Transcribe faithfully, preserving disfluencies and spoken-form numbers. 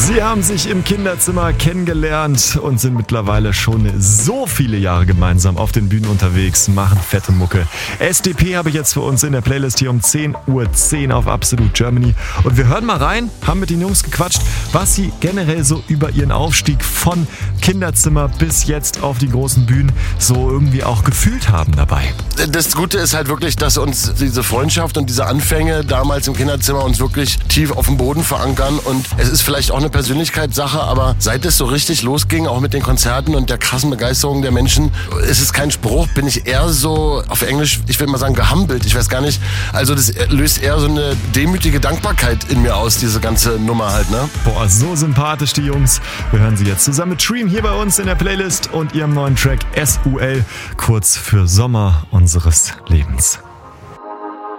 Sie haben sich im Kinderzimmer kennengelernt und sind mittlerweile schon so viele Jahre gemeinsam auf den Bühnen unterwegs, machen fette Mucke. S D P habe ich jetzt für uns in der Playlist hier um zehn Uhr zehn auf Absolute Germany. Und wir hören mal rein, haben mit den Jungs gequatscht, was sie generell so über ihren Aufstieg von Kinderzimmer bis jetzt auf die großen Bühnen so irgendwie auch gefühlt haben dabei. Das Gute ist halt wirklich, dass uns diese Freundschaft und diese Anfänge damals im Kinderzimmer uns wirklich tief auf dem Boden verankern. Und es ist vielleicht auch eine Persönlichkeitssache, aber seit es so richtig losging, auch mit den Konzerten und der krassen Begeisterung der Menschen, ist es kein Spruch, bin ich eher so, auf Englisch, ich will mal sagen, gehumbelt. Ich weiß gar nicht, also das löst eher so eine demütige Dankbarkeit in mir aus, diese ganze Nummer halt, ne? Boah, so sympathisch die Jungs. Wir hören sie jetzt zusammen mit Dream hier bei uns in der Playlist und ihrem neuen Track S U L, kurz für Sommer unseres Lebens.